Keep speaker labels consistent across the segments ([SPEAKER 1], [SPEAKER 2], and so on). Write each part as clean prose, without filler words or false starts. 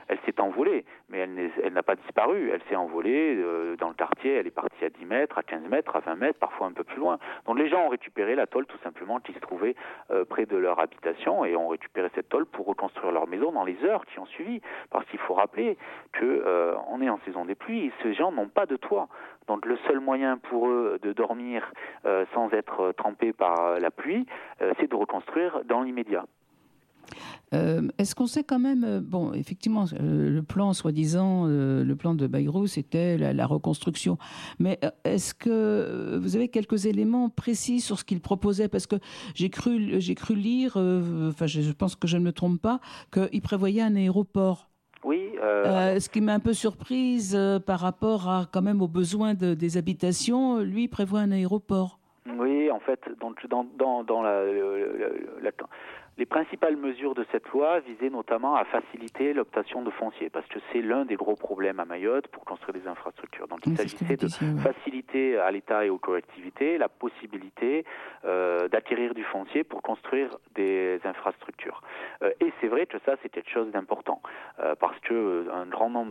[SPEAKER 1] elle s'est envolée, mais elle n'a pas disparu. Elle s'est envolée dans le quartier, elle est partie à 10 mètres, à 15 mètres, à 20 mètres, parfois un peu plus loin. Donc les gens ont récupéré la tôle tout simplement qui se trouvait près de leur habitation et ont récupéré cette tôle pour reconstruire leur maison dans les heures qui ont suivi. Parce qu'il faut rappeler qu'on est en saison des pluies et ces gens n'ont pas de toit. Donc le seul moyen pour eux de dormir sans être trempés par la pluie, c'est de reconstruire dans l'immédiat.
[SPEAKER 2] Est-ce qu'on sait quand même, bon, effectivement, le plan, soi-disant, le plan de Bayrou, c'était la reconstruction. Mais est-ce que vous avez quelques éléments précis sur ce qu'il proposait? Parce que j'ai cru lire, je pense que je ne me trompe pas, qu'il prévoyait un aéroport.
[SPEAKER 1] Oui.
[SPEAKER 2] Ce qui m'a un peu surprise par rapport quand même aux besoins des habitations, lui il prévoit un aéroport.
[SPEAKER 1] Oui, en fait, donc dans les principales mesures de cette loi visaient notamment à faciliter l'obtention de foncier, parce que c'est l'un des gros problèmes à Mayotte pour construire des infrastructures. Donc il s'agissait de faciliter à l'État et aux collectivités la possibilité d'acquérir du foncier pour construire des infrastructures. Et c'est vrai que ça, c'est quelque chose d'important, parce que un grand nombre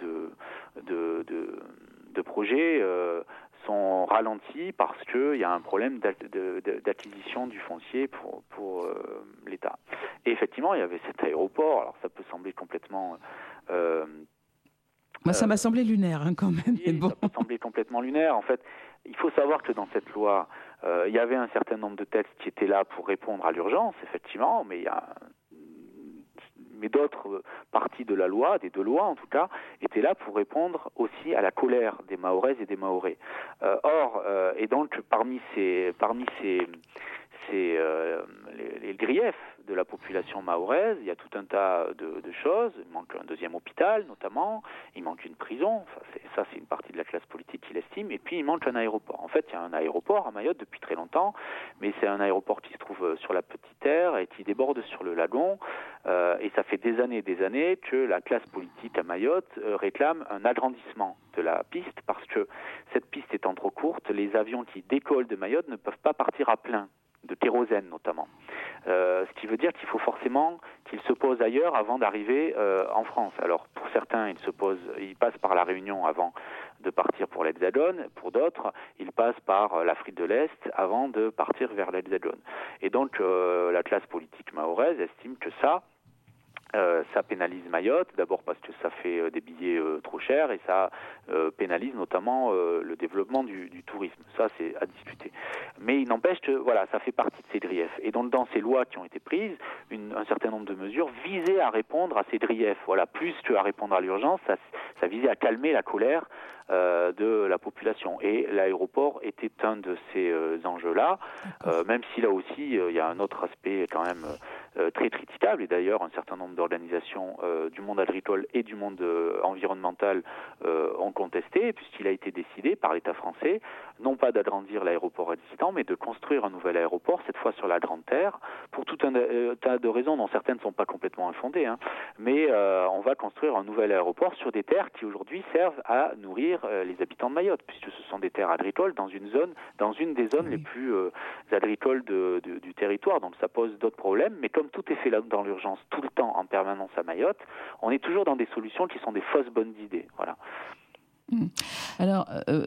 [SPEAKER 1] de projets sont ralentis parce qu'il y a un problème d'acquisition du foncier pour l'État. Et effectivement, il y avait cet aéroport. Alors ça peut sembler complètement...
[SPEAKER 2] Moi, ça m'a semblé lunaire quand même.
[SPEAKER 1] Oui, bon. Ça peut sembler complètement lunaire. En fait, il faut savoir que dans cette loi, il y avait un certain nombre de textes qui étaient là pour répondre à l'urgence, effectivement, mais d'autres parties de la loi, des deux lois en tout cas, étaient là pour répondre aussi à la colère des Mahoraises et des Mahorais. Et donc parmi les griefs de la population mahoraise, il y a tout un tas de choses. Il manque un deuxième hôpital notamment, il manque une prison, ça c'est une partie de la classe politique qui l'estime, et puis il manque un aéroport. En fait, il y a un aéroport à Mayotte depuis très longtemps, mais c'est un aéroport qui se trouve sur la Petite Terre et qui déborde sur le lagon, et ça fait des années que la classe politique à Mayotte réclame un agrandissement de la piste, parce que cette piste étant trop courte, les avions qui décollent de Mayotte ne peuvent pas partir à plein, de kérosène notamment. Ce qui veut dire qu'il faut forcément qu'ils se posent ailleurs avant d'arriver en France. Alors pour certains, ils passent par la Réunion avant de partir pour l'Hexagone. Pour d'autres, ils passent par l'Afrique de l'Est avant de partir vers l'Hexagone. Et donc la classe politique mahoraise estime que ça pénalise Mayotte, d'abord parce que ça fait des billets trop chers et ça pénalise notamment le développement du tourisme. Ça, c'est à discuter. Mais il n'empêche que ça fait partie de ces griefs. Et donc dans ces lois qui ont été prises, un certain nombre de mesures visaient à répondre à ces griefs. Plus qu'à répondre à l'urgence, ça visait à calmer la colère de la population. Et l'aéroport était un de ces enjeux-là, même si là aussi, il y a un autre aspect quand même très critiquable, et d'ailleurs un certain nombre d'organisations du monde agricole et du monde environnemental ont contesté, puisqu'il a été décidé par l'État français, non pas d'agrandir l'aéroport existant, mais de construire un nouvel aéroport, cette fois sur la Grande Terre, pour tout un tas de raisons dont certaines ne sont pas complètement infondées, mais on va construire un nouvel aéroport sur des terres qui aujourd'hui servent à nourrir les habitants de Mayotte, puisque ce sont des terres agricoles dans une des zones les plus agricoles du territoire, donc ça pose d'autres problèmes, mais comme tout est fait là dans l'urgence tout le temps en permanence à Mayotte, on est toujours dans des solutions qui sont des fausses bonnes idées. Voilà.
[SPEAKER 2] Alors,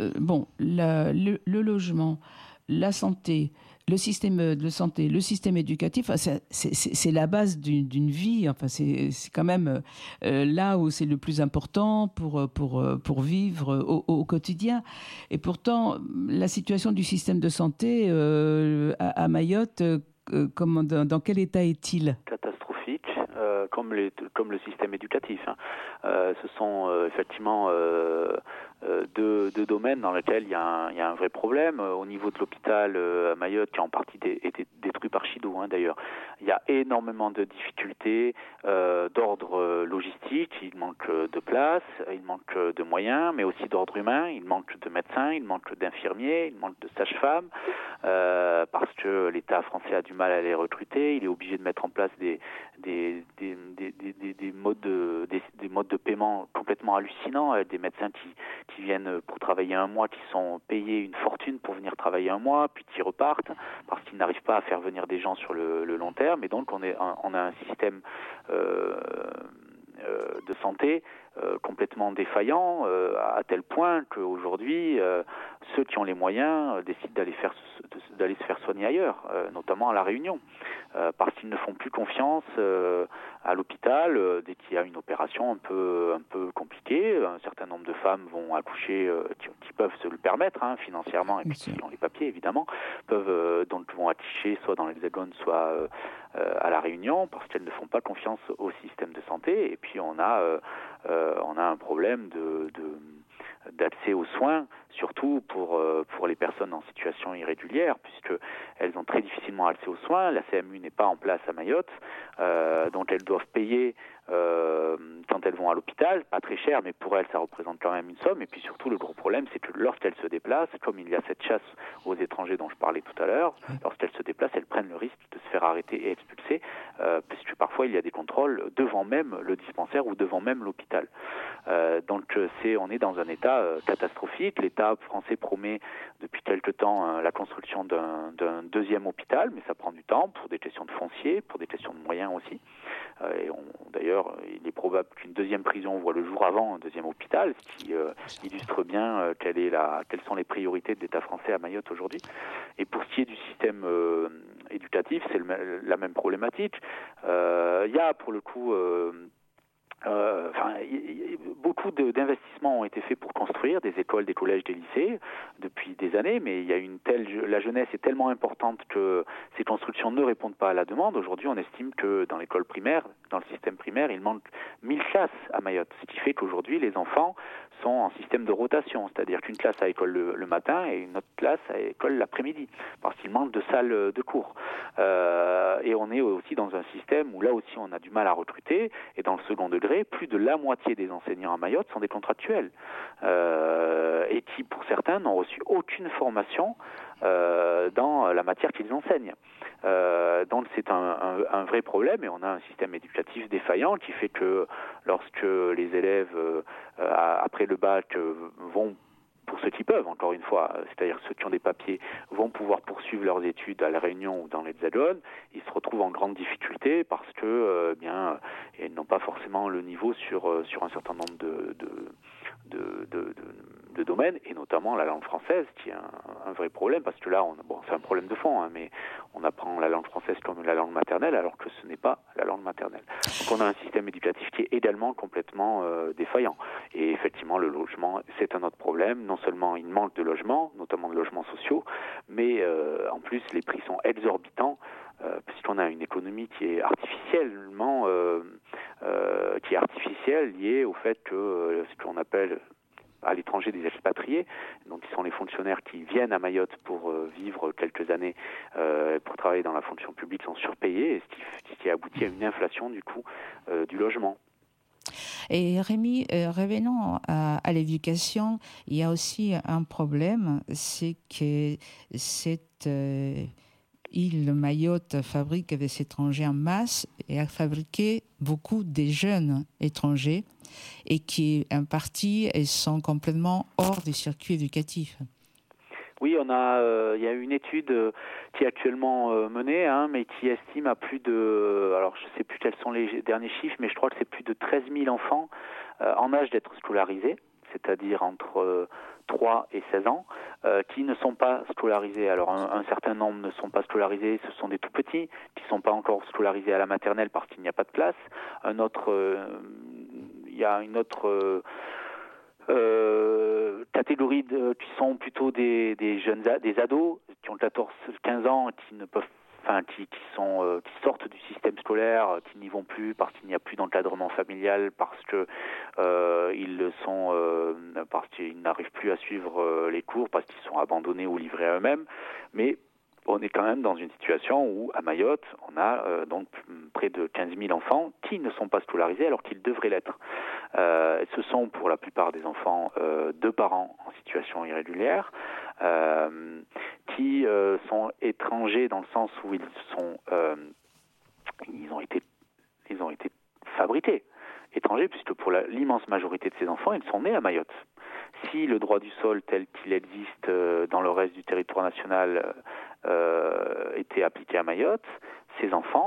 [SPEAKER 2] le logement, la santé, le système de santé, le système éducatif, c'est la base d'une vie. Enfin, c'est quand même là où c'est le plus important pour vivre au quotidien. Et pourtant, la situation du système de santé à Mayotte, dans quel état est-il ?
[SPEAKER 1] Catastrophique, comme le système éducatif. Ce sont effectivement deux domaines dans lesquels il y a un vrai problème. Au niveau de l'hôpital à Mayotte, qui a en partie été détruit par Chido, d'ailleurs, il y a énormément de difficultés d'ordre logistique. Il manque de place, il manque de moyens, mais aussi d'ordre humain. Il manque de médecins, il manque d'infirmiers, il manque de sages-femmes, parce que l'État français a du mal à les recruter. Il est obligé de mettre en place des modes de paiement complètement hallucinants, avec des médecins qui viennent pour travailler un mois, qui sont payés une fortune pour venir travailler un mois, puis qui repartent parce qu'ils n'arrivent pas à faire venir des gens sur le long terme. Et donc on a un système de santé complètement défaillants, à tel point qu'aujourd'hui, ceux qui ont les moyens décident d'aller se faire soigner ailleurs, notamment à La Réunion, parce qu'ils ne font plus confiance à l'hôpital dès qu'il y a une opération un peu compliquée. Un certain nombre de femmes vont accoucher qui peuvent se le permettre financièrement, et puis qui ont les papiers évidemment, donc vont accoucher soit dans l'Hexagone, soit à La Réunion, parce qu'elles ne font pas confiance au système de santé. Et puis on a un problème d'accès aux soins, surtout pour les personnes en situation irrégulière, puisqu'elles ont très difficilement accès aux soins. La CMU n'est pas en place à Mayotte, donc elles doivent payer quand elles vont à l'hôpital, pas très cher, mais pour elles ça représente quand même une somme. Et puis surtout, le gros problème, c'est que lorsqu'elles se déplacent, comme il y a cette chasse aux étrangers dont je parlais tout à l'heure, lorsqu'elles se déplacent, elles prennent le risque de se faire arrêter et expulser, puisque parfois il y a des contrôles devant même le dispensaire ou devant même l'hôpital. Donc on est dans un état catastrophique. L'État français promet depuis quelque temps la construction d'un deuxième hôpital, mais ça prend du temps pour des questions de foncier, pour des questions de moyens aussi. D'ailleurs, il est probable qu'une deuxième prison voit le jour avant un deuxième hôpital, ce qui illustre bien quelles sont les priorités de l'État français à Mayotte aujourd'hui. Et pour ce qui est du système éducatif, c'est la même problématique. Il y a pour le coup... beaucoup d'investissements ont été faits pour construire des écoles, des collèges, des lycées depuis des années, mais il y a la jeunesse est tellement importante que ces constructions ne répondent pas à la demande. Aujourd'hui, on estime que dans l'école primaire, dans le système primaire, il manque 1000 classes à Mayotte, ce qui fait qu'aujourd'hui, les enfants sont en système de rotation, c'est-à-dire qu'une classe à école le matin et une autre classe à école l'après-midi, parce qu'il manque de salles de cours. Et on est aussi dans un système où là aussi on a du mal à recruter, et dans le second degré, plus de la moitié des enseignants à Mayotte sont des contractuels, et qui pour certains n'ont reçu aucune formation dans la matière qu'ils enseignent. Donc c'est un vrai problème, et on a un système éducatif défaillant qui fait que lorsque les élèves après le bac vont, pour ceux qui peuvent, encore une fois, c'est-à-dire ceux qui ont des papiers, vont pouvoir poursuivre leurs études à La Réunion ou dans l'Hexagone, ils se retrouvent en grande difficulté parce que ils n'ont pas forcément le niveau sur un certain nombre de domaines, et notamment la langue française, qui est un vrai problème, parce que là, c'est un problème de fond, mais on apprend la langue française comme la langue maternelle, alors que ce n'est pas la langue maternelle. Donc on a un système éducatif qui est également complètement défaillant. Et effectivement, le logement, c'est un autre problème. Non seulement il manque de logements, notamment de logements sociaux, mais en plus les prix sont exorbitants, puisqu'on a une économie qui est artificielle, liée au fait que ce qu'on appelle à l'étranger des expatriés, donc qui sont les fonctionnaires qui viennent à Mayotte pour vivre quelques années, pour travailler dans la fonction publique, sont surpayés, et ce qui aboutit à une inflation du coût du logement.
[SPEAKER 2] Et Rémi, revenons à l'éducation, il y a aussi un problème, c'est que cette île Mayotte fabrique des étrangers en masse et a fabriqué beaucoup de jeunes étrangers, et qui, en partie, sont complètement hors du circuit éducatif.
[SPEAKER 1] Oui, il y a une étude qui est actuellement menée, mais qui estime à plus de, alors je ne sais plus quels sont les derniers chiffres, mais je crois que c'est plus de 13 000 enfants en âge d'être scolarisés, c'est-à-dire entre 3 et 16 ans, qui ne sont pas scolarisés. Alors un certain nombre ne sont pas scolarisés, ce sont des tout petits, qui ne sont pas encore scolarisés à la maternelle parce qu'il n'y a pas de place. Il y a une autre catégorie qui sont plutôt des ados qui ont 14-15 ans, qui sortent du système scolaire, qui n'y vont plus parce qu'il n'y a plus d'encadrement familial, parce qu'ils n'arrivent plus à suivre les cours, parce qu'ils sont abandonnés ou livrés à eux-mêmes. Mais on est quand même dans une situation où, à Mayotte, on a donc près de 15 000 enfants qui ne sont pas scolarisés alors qu'ils devraient l'être. Ce sont pour la plupart des enfants de parents en situation irrégulière, qui sont étrangers dans le sens où ils ont été fabriqués étrangers, puisque pour l'immense majorité de ces enfants, ils sont nés à Mayotte. Si le droit du sol tel qu'il existe dans le reste du territoire national était appliqué à Mayotte, ces enfants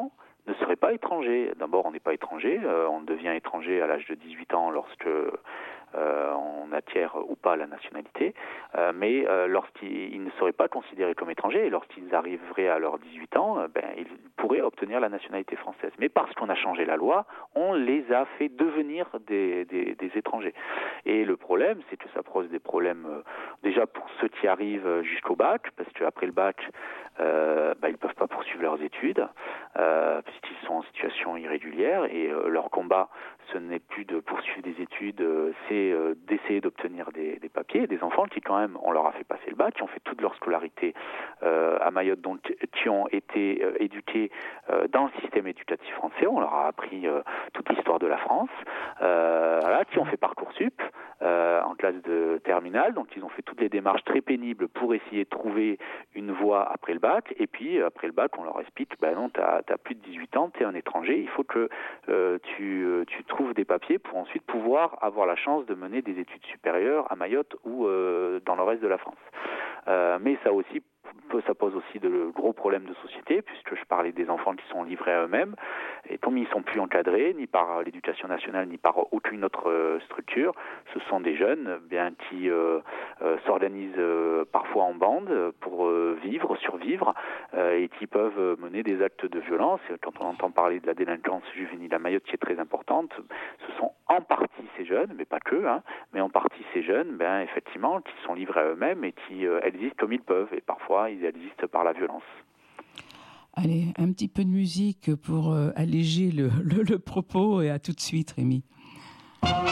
[SPEAKER 1] ne serait pas étranger. D'abord, on n'est pas étranger, on devient étranger à l'âge de 18 ans lorsque on acquiert ou pas la nationalité, mais lorsqu'ils ne seraient pas considérés comme étrangers, et lorsqu'ils arriveraient à leurs 18 ans, ils pourraient obtenir la nationalité française. Mais parce qu'on a changé la loi, on les a fait devenir des étrangers. Et le problème, c'est que ça pose des problèmes déjà pour ceux qui arrivent jusqu'au bac, parce qu'après le bac, ils ne peuvent pas poursuivre leurs études, puisqu'ils sont en situation irrégulière, et leur combat, ce n'est plus de poursuivre des études, c'est d'essayer d'obtenir des papiers, des enfants qui quand même, on leur a fait passer le bac, qui ont fait toute leur scolarité à Mayotte, donc qui ont été éduqués dans le système éducatif français, on leur a appris toute l'histoire de la France, qui ont fait Parcoursup en classe de terminale, donc ils ont fait toutes les démarches très pénibles pour essayer de trouver une voie après le bac, et puis après le bac, on leur explique, non, t'as plus de 18 ans, t'es un étranger, il faut que tu trouves des papiers pour ensuite pouvoir avoir la chance de mener des études supérieures à Mayotte ou dans le reste de la France. Mais ça pose aussi de gros problèmes de société, puisque je parlais des enfants qui sont livrés à eux-mêmes, et comme ils ne sont plus encadrés, ni par l'éducation nationale, ni par aucune autre structure, ce sont des jeunes qui s'organisent parfois en bande pour survivre, et qui peuvent mener des actes de violence. Et quand on entend parler de la délinquance juvénile à Mayotte, qui est très importante, ce sont en partie ces jeunes, mais pas que, mais en partie ces jeunes, effectivement, qui sont livrés à eux-mêmes et qui existent comme ils peuvent, et parfois ils existent par la violence.
[SPEAKER 2] Allez, un petit peu de musique pour alléger le propos, et à tout de suite, Rémi.